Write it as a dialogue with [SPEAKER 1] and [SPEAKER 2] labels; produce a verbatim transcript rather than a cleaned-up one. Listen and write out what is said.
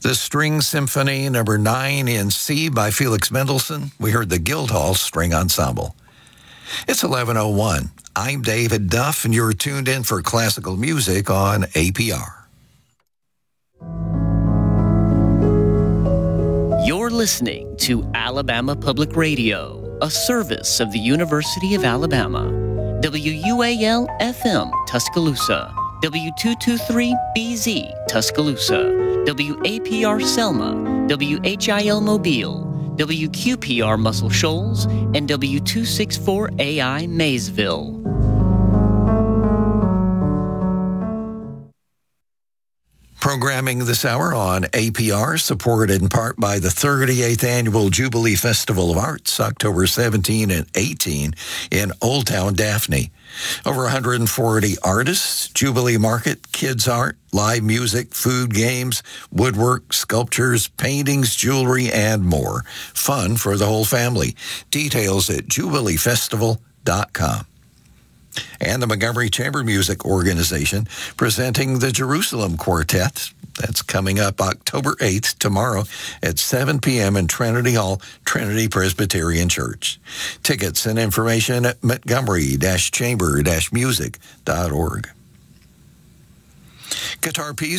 [SPEAKER 1] The String Symphony number nine in C by Felix Mendelssohn. We heard the Guildhall String Ensemble. It's eleven oh one. I'm David Duff, and you're tuned in for classical music on A P R.
[SPEAKER 2] You're listening to Alabama Public Radio, a service of the University of Alabama. W U A L F M, Tuscaloosa. W two twenty-three B Z, Tuscaloosa. W A P R Selma. W H I L Mobile. W Q P R Muscle Shoals. And W two sixty-four A I Maysville.
[SPEAKER 1] Programming this hour on A P R, supported in part by the thirty-eighth Annual Jubilee Festival of Arts, October seventeenth and eighteenth in Old Town Daphne. Over one hundred forty artists, Jubilee Market, kids art, live music, food, games, woodwork, sculptures, paintings, jewelry, and more. Fun for the whole family. Details at jubilee festival dot com. And the Montgomery Chamber Music Organization presenting the Jerusalem Quartet. That's coming up October eighth, tomorrow at seven p.m. in Trinity Hall, Trinity Presbyterian Church. Tickets and information at montgomery chamber music dot org. Guitar piece